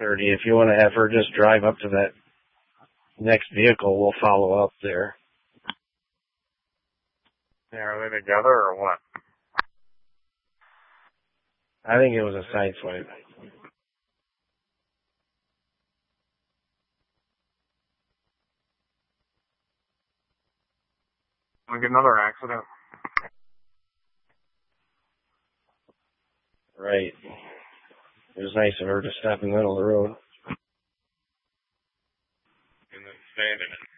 30. If you want to have her just drive up to that next vehicle, we'll follow up there. Yeah, are they together or what? I think it was a side swipe. Like another accident? Right. It was nice of her to stop in the middle of the road. And then staying in it.